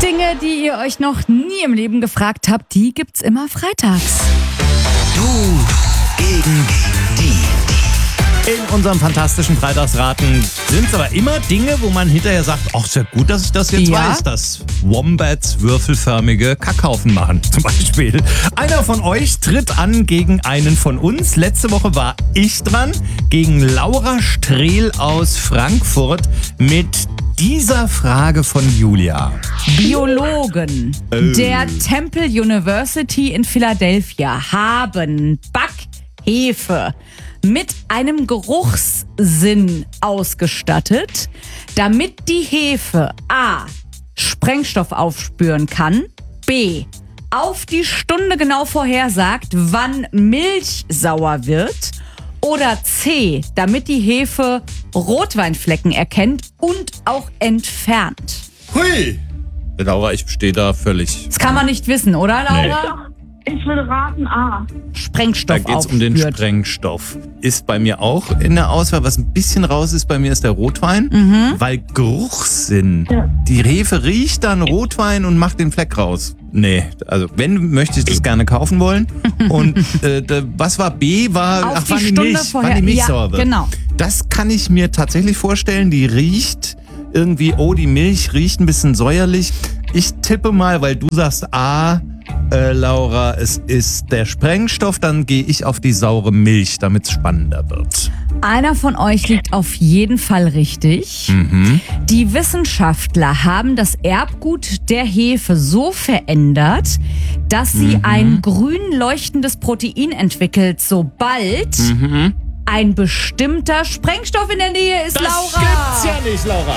Dinge, die ihr euch noch nie im Leben gefragt habt, die gibt's immer freitags. Du gegen die. In unserem fantastischen Freitagsraten sind es aber immer Dinge, wo man hinterher sagt, ach, ist ja gut, dass ich das jetzt weiß, dass Wombats würfelförmige Kackhaufen machen, zum Beispiel. Einer von euch tritt an gegen einen von uns. Letzte Woche war ich dran, gegen Laura Strehl aus Frankfurt mit dieser Frage von Julia. Biologen der Temple University in Philadelphia haben Backhefe mit einem Geruchssinn ausgestattet, damit die Hefe a. Sprengstoff aufspüren kann, b. auf die Stunde genau vorhersagt, wann Milch sauer wird, oder c. damit die Hefe Rotweinflecken erkennt und auch entfernt. Hui! Laura, ich stehe da völlig. Das kann man nicht wissen, oder Laura? Ich würde raten A. Sprengstoff Da geht es um den aufspürt. Sprengstoff. Ist bei mir auch in der Auswahl. Was ein bisschen raus ist bei mir, ist der Rotwein. Weil Geruchssinn. Ja. Die Hefe riecht dann Rotwein und macht den Fleck raus. Nee, also wenn, möchte ich das gerne kaufen wollen. Und was war B? Auf die war die Stunde Milch. vorher. War die Milch Ja, sauer wird. genau. Das kann ich mir tatsächlich vorstellen. Die riecht irgendwie, die Milch riecht ein bisschen säuerlich. Ich tippe mal, weil du sagst A, Laura, es ist der Sprengstoff, dann gehe ich auf die saure Milch, damit es spannender wird. Einer von euch liegt auf jeden Fall richtig. Die Wissenschaftler haben das Erbgut der Hefe so verändert, dass sie ein grün leuchtendes Protein entwickelt, sobald ein bestimmter Sprengstoff in der Nähe ist, Laura. gibt's ja nicht, Laura.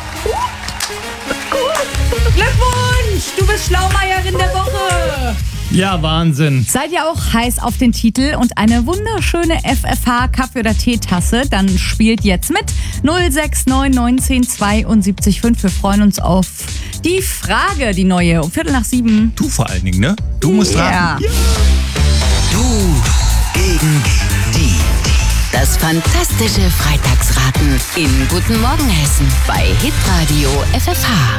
Glückwunsch, du bist Schlaumeierin der Woche. Ja, Wahnsinn. Seid ihr auch heiß auf den Titel und eine wunderschöne FFH Kaffee- oder Teetasse? Dann spielt jetzt mit 069 19 72 5. Wir freuen uns auf die Frage, die neue, um 6:15. Du vor allen Dingen, ne? Du musst raten. Ja. Du gegen die. Das fantastische Freitagsraten in Guten Morgen Hessen bei Hitradio FFH.